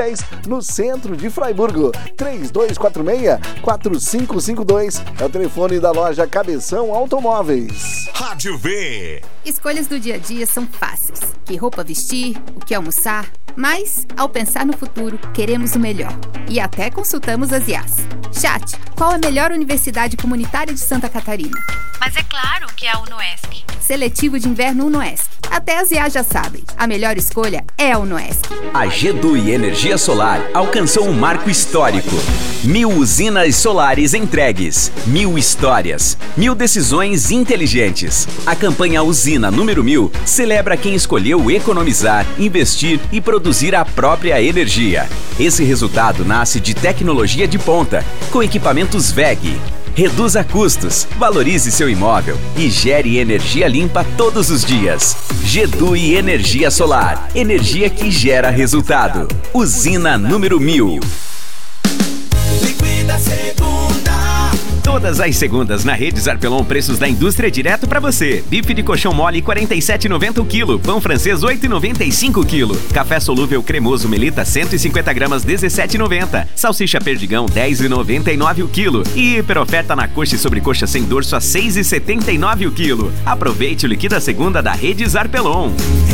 210, no centro de Fraiburgo. 3246-4552 é o telefone da loja Cabeção Automóveis. Rádio V. Escolhas do dia a dia são fáceis. Que roupa vestir, o que almoçar. Mas, ao pensar no futuro, queremos o melhor. E até consultamos as IAs. Chat, qual a melhor universidade comunitária de Santa Catarina? Mas é claro que é a UnoESC. Seletivo de inverno UnoESC. Até as IAs já sabem. A melhor escolha é a UnoESC. A GEDUI Energia Solar alcançou um marco histórico. 1000 usinas solares entregues. 1000 histórias. 1000 decisões inteligentes. A campanha Usina número 1000 celebra quem escolheu economizar, investir e produzir a própria energia. Esse resultado nasce de tecnologia de ponta, com equipamentos WEG. Reduza custos, valorize seu imóvel e gere energia limpa todos os dias. GEDUI Energia Solar. Energia que gera resultado. Usina número 1000. Liquida Segunda. Todas as segundas na Rede Zarpelon, preços da indústria direto pra você. Bife de colchão mole 47,90 o quilo. Pão francês 8,95 o quilo. Café solúvel cremoso Melita 150 gramas 17,90. Salsicha perdigão 10,99 o quilo. E hiper oferta na coxa e sobrecoxa sem dorso a 6,79 o quilo. Aproveite o Liquida Segunda da Rede Zarpelon.